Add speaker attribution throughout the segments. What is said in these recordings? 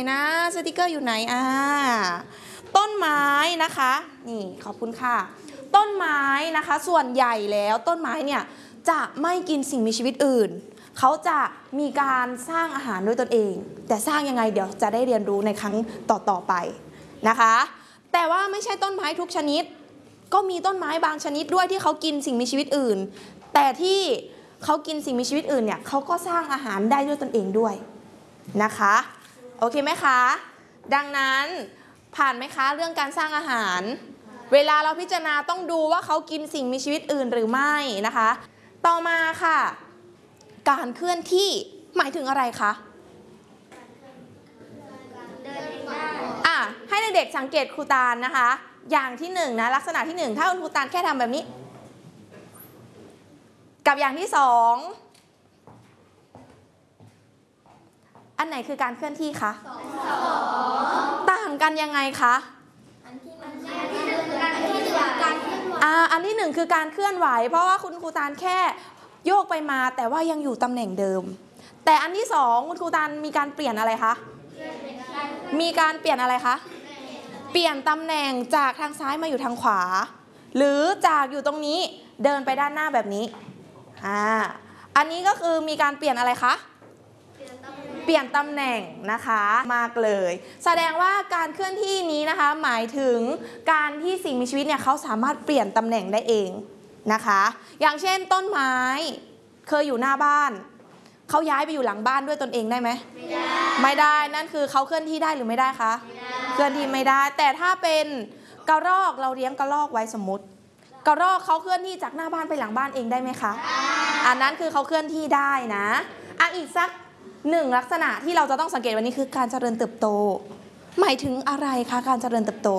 Speaker 1: นะสติกเกอร์อยู่ไหนต้นไม้นะคะนี่ขอบคุณค่ะต้นไม้นะคะส่วนใหญ่แล้วต้นไม้เนี่ยจะไม่กินสิ่งมีชีวิตอื่นเขาจะมีการสร้างอาหารด้วยตนเองแต่สร้างยังไงเดี๋ยวจะได้เรียนรู้ในครั้งต่อไปนะคะแต่ว่าไม่ใช่ต้นไม้ทุกชนิดก็มีต้นไม้บางชนิดด้วยที่เขากินสิ่งมีชีวิตอื่นแต่ที่เขากินสิ่งมีชีวิตอื่นเนี่ยเขาก็สร้างอาหารได้ด้วยตนเองด้วยนะคะโอเคไหมคะดังนั้นผ่านไหมคะเรื่องการสร้างอาหารเวลาเราพิจารณาต้องดูว่าเขากินสิ่งมีชีวิตอื่นหรือไม่นะคะต่อมาค่ะการเคลื่อนที่หมายถึงอะไรคะให้เด็กๆสังเกตครูตาลนะคะอย่างที่หนึ่งนะลักษณะที่หนึ่งถ้าคุณครูตาลแค่ทำแบบนี้กับอย่างที่สองอันไหนคือการเคลื่อนที่คะต่างกันยังไงคะอันที่หนึ่งคือการเคลื่อนไหวเพราะว่าคุณครูตาลแค่โยกไปมาแต่ว่ายังอยู่ตำแหน่งเดิมแต่อันที่สองคุณครูตาลมีการเปลี่ยนอะไรคะมีการเปลี่ยนอะไรคะเปลี่ยนตำแหน่งจากทางซ้ายมาอยู่ทางขวาหรือจากอยู่ตรงนี้เดินไปด้านหน้าแบบนี้อันนี้ก็คือมีการเปลี่ยนอะไรคะเปลี่ยนตำแหน่งนะคะมากเลยแสดงว่าการเคลื่อนที่นี้นะคะหมายถึงการที่สิ่งมีชีวิตเนี่ยเขาสามารถเปลี่ยนตำแหน่งได้เองนะคะอย่างเช่นต้นไม้เคยอยู่หน้าบ้านเขาย้ายไปอยู่หลังบ้านด้วยตนเองได้ไหมไม่ได้นั่นคือเขาเคลื่อนที่ได้หรือไม่ได้คะเคลื่อนที่ไม่ได้แต่ถ้าเป็นกระรอกเราเลี้ยงกระรอกไว้สมมติกระรอกเขาเคลื่อนที่จากหน้าบ้านไปหลังบ้านเองได้ไหมคะอันนั้นคือเขาเคลื่อนที่ได้นะอีกสักหนึ่งลักษณะที่เราจะต้องสังเกตวันนี้คือการเจริญเติบโตหมายถึงอะไรคะการเจริญเติบโต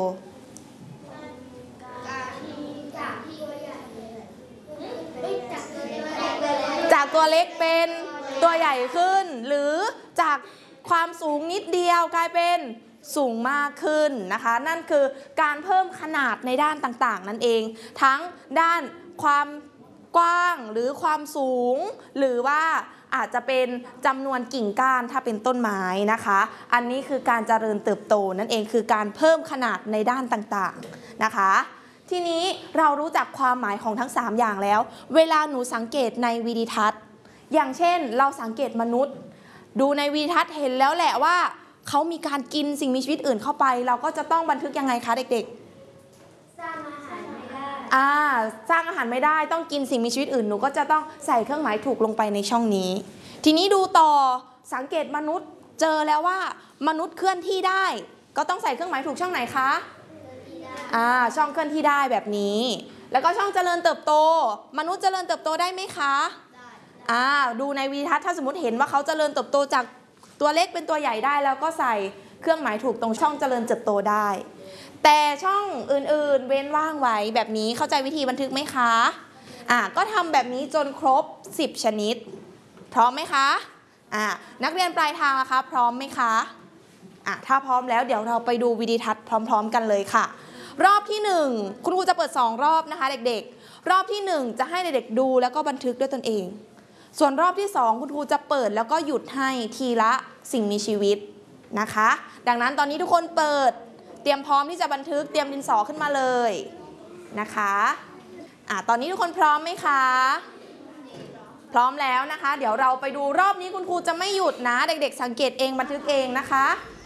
Speaker 1: จากตัวเล็กเป็นตัวใหญ่ขึ้นหรือจากความสูงนิดเดียวกลายเป็นสูงมากขึ้นนะคะนั่นคือการเพิ่มขนาดในด้านต่างๆนั่นเองทั้งด้านความกว้างหรือความสูงหรือว่าอาจจะเป็นจำนวนกิ่งก้านถ้าเป็นต้นไม้นะคะอันนี้คือการเจริญเติบโตนั่นเองคือการเพิ่มขนาดในด้านต่างๆนะคะทีนี้เรารู้จักความหมายของทั้ง3อย่างแล้วเวลาหนูสังเกตในวิดีทัศน์อย่างเช่นเราสังเกตมนุษย์ดูในวิดีทัศน์เห็นแล้วแหละว่าเขามีการกินสิ่งมีชีวิตอื่นเข้าไปเราก็จะต้องบันทึกยังไงคะเด็กๆสร้างอาหารไม่ได้สร้างอาหารไม่ได้ต้องกินสิ่งมีชีวิตอื่นหนูก็จะต้องใส่เครื่องหมายถูกลงไปในช่องนี้ทีนี้ดูต่อสังเกตมนุษย์เจอแล้วว่ามนุษย์เคลื่อนที่ได้ก็ต้องใส่เครื่องหมายถูกช่องไหนคะช่องเคลื่อนที่ได้แบบนี้แล้วก็ช่องเจริญเติบโตมนุษย์เจริญเติบโตได้ไหมคะดูในวิดีทัศน์ถ้าสมมติเห็นว่าเขาเจริญเติบโตจากตัวเล็กเป็นตัวใหญ่ได้แล้วก็ใส่เครื่องหมายถูกตรงช่องเจริญเติบโตได้แต่ช่องอื่นๆเว้นว่างไว้แบบนี้เข้าใจวิธีบันทึกไหมคะก็ทำแบบนี้จนครบ10ชนิดพร้อมไหมคะนักเรียนปลายทางนะคะพร้อมไหมคะถ้าพร้อมแล้วเดี๋ยวเราไปดูวิดีทัศน์พร้อมๆกันเลยค่ะรอบที่1คุณครูจะเปิด2รอบนะคะเด็กๆรอบที่1จะให้เด็กๆดูแล้วก็บันทึกด้วยตนเองส่วนรอบที่2คุณครูจะเปิดแล้วก็หยุดให้ทีละสิ่งมีชีวิตนะคะดังนั้นตอนนี้ทุกคนเปิดเตรียมพร้อมที่จะบันทึกเตรียมดินสอขึ้นมาเลยนะคะตอนนี้ทุกคนพร้อมไหมคะพร้อมแล้วนะคะเดี๋ยวเราไปดูรอบนี้คุณครูจะไม่หยุดนะเด็กๆสังเกตเองบันทึกเองนะคะ